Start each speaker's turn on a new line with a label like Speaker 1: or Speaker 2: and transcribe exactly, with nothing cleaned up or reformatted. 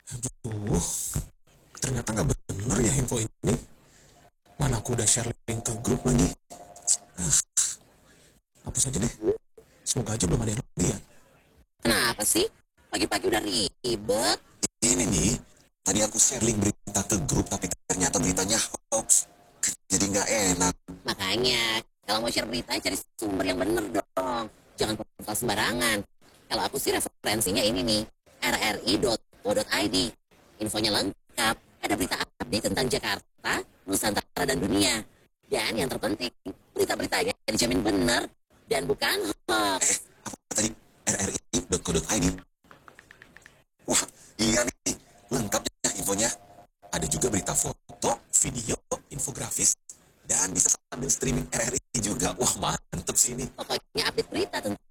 Speaker 1: Aduh, ternyata nggak bener ya info ini. Mana aku udah share link ke grup lagi. Ah, hapus aja deh. Semoga aja belum ada yang lihat.
Speaker 2: Kenapa sih? Pagi-pagi udah ribet.
Speaker 1: Ini nih, tadi aku share link berita ke grup tapi ternyata beritanya hoax. Jadi nggak enak.
Speaker 2: Makanya, kalau mau share berita, cari sumber yang bener dong. Jangan portal sembarangan. Kalau aku sih referensinya ini nih, r r i dot co dot i d. Infonya lengkap, ada berita update tentang Jakarta, Nusantara, dan dunia. Dan yang terpenting, berita-beritanya dijamin bener dan bukan
Speaker 1: Eh,
Speaker 2: hoax.
Speaker 1: apa tadi? r r i dot co dot i d. Wah, iya nih. Lengkap ya infonya. Ada juga berita foto, video, infografis, dan bisa sambil streaming R R I juga. Wah, mantep sih ini.
Speaker 2: Pokoknya update berita tentang